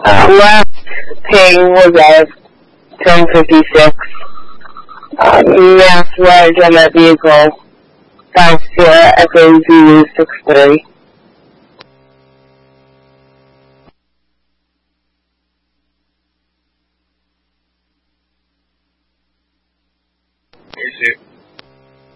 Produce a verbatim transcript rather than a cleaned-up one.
Uh, last ping was at ten fifty-six. Uh, mass wedge on that vehicle. five Sierra Echo Zulu six three. Pursuit.